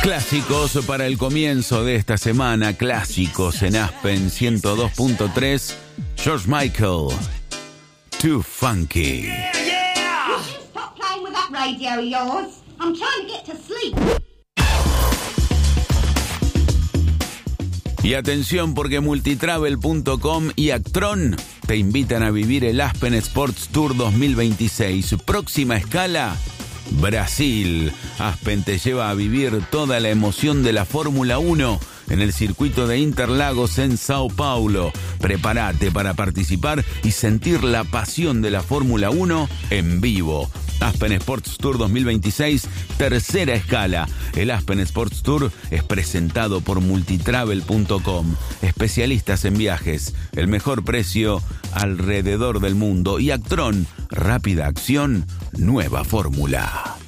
Clásicos para el comienzo de esta semana, clásicos en Aspen 102.3, George Michael, Too Funky. Stop playing with that radio of yours. I'm trying to get to sleep. Y atención porque Multitravel.com y Actron te invitan a vivir el Aspen Sports Tour 2026. Próxima escala, Brasil. Aspen te lleva a vivir toda la emoción de la Fórmula 1 en el circuito de Interlagos en Sao Paulo. Prepárate para participar y sentir la pasión de la Fórmula 1 en vivo. Aspen Sports Tour 2026, tercera escala. El Aspen Sports Tour es presentado por Multitravel.com. Especialistas en viajes, el mejor precio alrededor del mundo. Y Actron, rápida acción, nueva fórmula.